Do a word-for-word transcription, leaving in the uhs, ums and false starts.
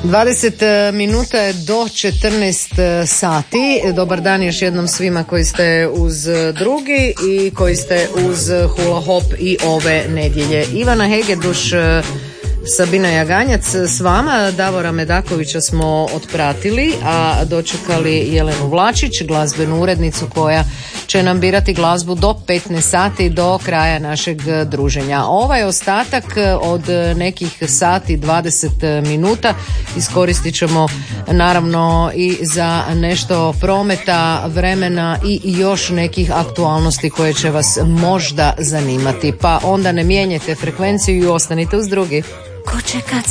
dvadeset minuta je do četrnaest sati. Dobar dan još jednom svima koji ste uz drugi i koji ste uz Hula Hop i ove nedjelje. Ivana Hegeduš, Sabina Jaganjac s vama, Davora Medakovića smo otpratili, a dočekali Jelenu Vlačić, glazbenu urednicu koja će nam birati glazbu do petnaest sati, do kraja našeg druženja. Ovaj ostatak od nekih sati dvadeset minuta iskoristit ćemo naravno i za nešto prometa, vremena i još nekih aktualnosti koje će vas možda zanimati. Pa onda ne mijenjajte frekvenciju i ostanite uz drugi. Ko će kad